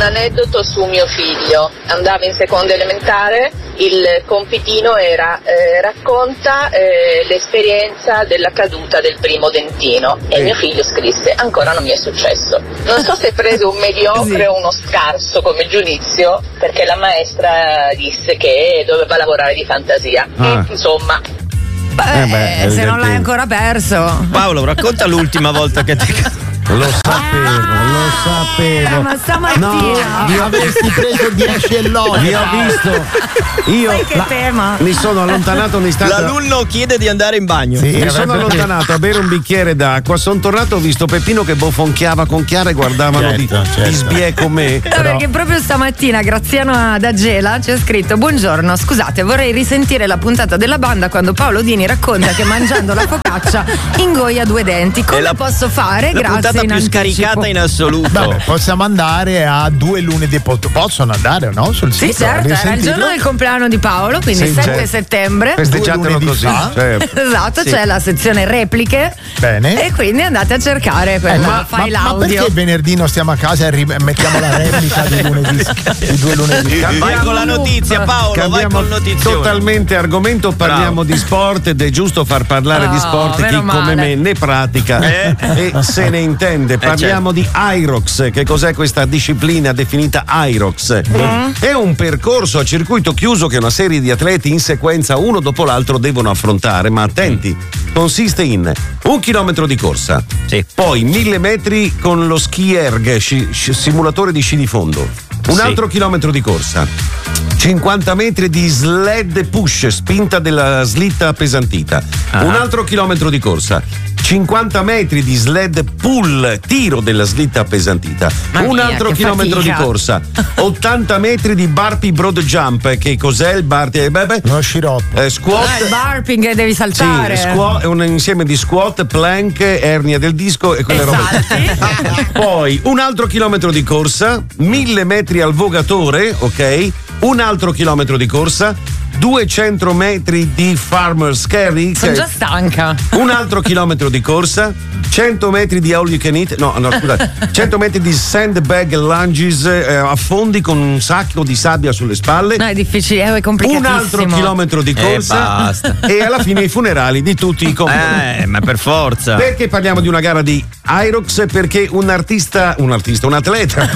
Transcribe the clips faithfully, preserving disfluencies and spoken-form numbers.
aneddoto su mio figlio. Andava in seconda elementare, il compitino era eh, racconta eh, l'esperienza della caduta del primo dentino e mio figlio scrisse: ancora non mi è successo. Non so se prese un mediocre o uno scarso come giudizio, perché la maestra disse che doveva lavorare di fantasia. Ah. Insomma, Beh, Eh beh, se non l'hai evidente. ancora perso. Paolo, racconta l'ultima volta che ti Lo sapevo, lo sapevo. Eh, ma stamattina. No, vi ho Avresti preso dieci elloggi. Vi ho visto. Io Sai che la- tema? mi sono allontanato un istante. L'alunno chiede di andare in bagno. Sì. Mi sono allontanato a bere un bicchiere d'acqua. Sono tornato, ho visto Peppino che bofonchiava con Chiara e guardavano di, Certo, certo. di sbie con me. No, perché proprio stamattina Graziano da Gela ci ha scritto: buongiorno, scusate, vorrei risentire la puntata della banda quando Paolo Dini racconta che mangiando la focaccia ingoia due denti. Come È la- posso fare? La Grazie puntata in più anticipo. scaricata in assoluto. Vabbè, possiamo andare a due lunedì. pot- Possono andare, no? Sul Sì, sito? certo, era il Risentirlo? giorno del compleanno di Paolo, quindi Sì, sette certo. settembre. Festeggiatelo lunedì così. fa. certo. Esatto, Sì. c'è la sezione repliche. Bene. E quindi andate a cercare quella, Eh, ma, fai ma- ma l'audio. perché venerdì non stiamo a casa e ri- mettiamo la replica di lunedì? Di due lunedì. Vai con la notizia, Paolo, vai Cambiamo col notizione. totalmente argomento, parliamo di sport ed è giusto far parlare Oh, di sport chi meno come male. me ne pratica Eh. e se ne intende. Parliamo di Irox. Che cos'è questa disciplina definita Irox? Mm. È un percorso a circuito chiuso che una serie di atleti in sequenza uno dopo l'altro devono affrontare, ma attenti, consiste in un chilometro di corsa, Sì. poi mille metri con lo ski erg, sci- sci- simulatore di sci di fondo, un Sì. altro chilometro di corsa, cinquanta metri di sled push, spinta della slitta appesantita, Ah. un altro chilometro di corsa, cinquanta metri di sled pull, tiro della slitta appesantita, Ma un via, altro che chilometro fatica. di corsa, ottanta metri di burpee broad jump. Che cos'è il burpee? Beh, beh, Uno sciroppo. eh, squat. Ah, il barping che devi Sì, saltare. squat, è un insieme di squat, plank, ernia del disco e quelle E robe. salti. Poi un altro chilometro di corsa, mille metri al vogatore, ok? Un altro chilometro di corsa, duecento metri di farmer's carry, Sono che- già stanca. un altro chilometro di corsa, cento metri di all you can eat, no, no, scusate, cento metri di sandbag lunges, eh, affondi con un sacco di sabbia sulle spalle. No, è difficile, è Un complicatissimo. altro chilometro di E corsa basta. e alla fine i funerali di tutti i compagni. Eh, ma per forza. Perché parliamo di una gara di Irox? Perché un artista, un artista, un atleta,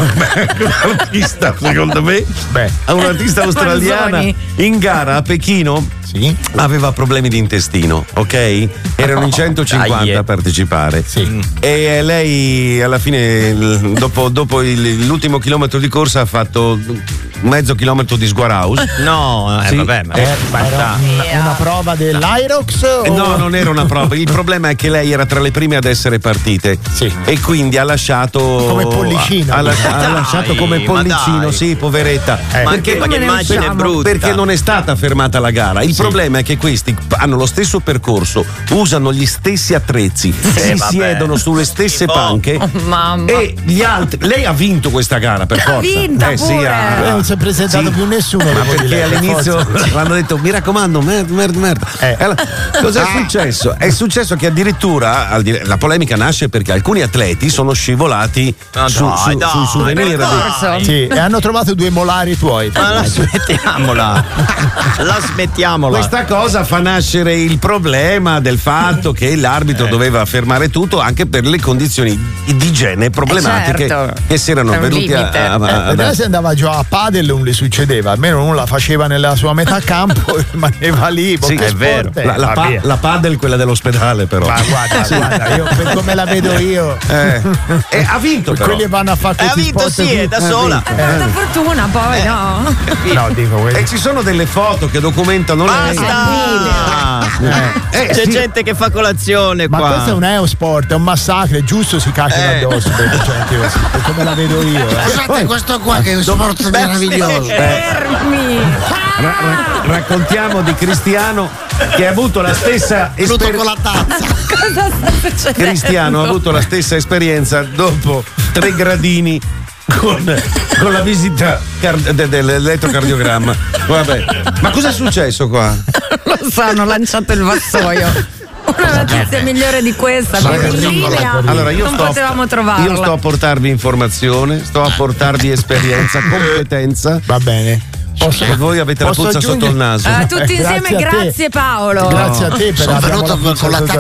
un artista secondo me, Beh, un'artista australiana Manzoni. in gara a Pechino sì. aveva problemi di intestino, ok? Erano in centocinquanta Dai. a partecipare. Sì. E lei alla fine, il- dopo, dopo il- l'ultimo chilometro di corsa, ha fatto mezzo chilometro di sguaraus. No, eh, Sì. vabbè, ma Eh, Ma era una, una prova dell'Irox? Eh, o- No, non era una prova. Il problema è che lei era tra le prime ad essere partite. Sì. E quindi ha lasciato. Come pollicino. Ha, ha Dai, lasciato come ma pollicino, dai. sì, poveretta. Eh. Ma Perché, che, ma che come ne immagine usciamo? brutta. perché non è stata fermata la gara. Il problema è che questi hanno lo stesso percorso, usano gli stessi attrezzi, si vabbè. siedono sulle stesse Schifo. panche. Oh, mamma. E gli altri. Lei ha vinto questa gara per forza. vinta eh, sì, pure. ha- Eh, non si è presentato sì. più nessuno. Ma dopo di perché lei, per all'inizio forza. hanno detto mi raccomando, merda, merda, merda. Eh. E allora, cos'è successo? È successo che addirittura al di- la polemica nasce perché alcuni atleti sono scivolati Ma su, dai, su, dai, sui souvenir. dai. Corso. Sì, e hanno trovato due molari tuoi. Ma la smettiamola. La smettiamola. Questa cosa fa nascere il problema del fatto che l'arbitro doveva fermare tutto anche per le condizioni di igiene problematiche Eh, certo. che si erano È un venuti a, limite. a- a- Eh, vedete se andava già a padel non le succedeva, almeno non la faceva nella sua metà campo e rimaneva lì. Sì, che è sport vero. è? la, la, Va pa- via. la padel, quella dell'ospedale, però. Ma guarda, guarda, io per come la vedo io, Eh. E ha vinto, però. quelli vanno a fare Eh, ha questi vinto, sport sì, qui. è da sola. Ha tanta fortuna poi, no? No, dico quelli. E ci sono delle foto che documentano lei. Basta! Eh, C'è sì. gente che fa colazione Ma qua. questo è un eosport, è un massacro, è giusto si cacciano Eh. addosso per gente così, per come la vedo io. eh. Scusate, questo qua che è un sport meraviglioso. Fermi. Ra- ra- raccontiamo di Cristiano che ha avuto la stessa Venuto con esperienza. la tazza. Cosa sta succedendo? Cristiano ha avuto la stessa esperienza dopo tre gradini con, con la visita car- de- dell'elettrocardiogramma. Vabbè, ma cosa è successo qua? Lo so, hanno lanciato il vassoio. Una notizia migliore di questa, Ma più in linea, allora io non sto, potevamo trovarla. io sto a portarvi informazione, sto a portarvi esperienza, competenza. Va bene. Posso, e voi avete la puzza sotto il naso. Uh, tutti insieme, grazie, grazie Paolo. Grazie a te per Sono abbiamo venuto la con la puzza